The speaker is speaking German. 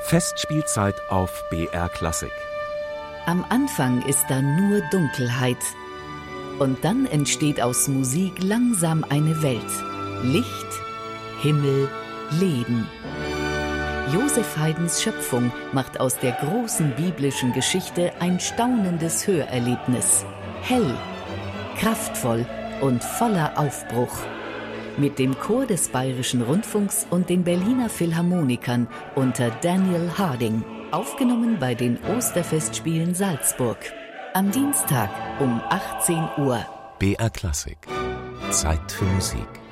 Festspielzeit auf BR Klassik. Am Anfang ist da nur Dunkelheit. Und dann entsteht aus Musik langsam eine Welt. Licht, Himmel, Leben. Joseph Haydns Schöpfung macht aus der großen biblischen Geschichte ein staunendes Hörerlebnis. Hell, kraftvoll und voller Aufbruch. Mit dem Chor des Bayerischen Rundfunks und den Berliner Philharmonikern unter Daniel Harding. Aufgenommen bei den Osterfestspielen Salzburg. Am Dienstag um 18 Uhr. BR Klassik. Zeit für Musik.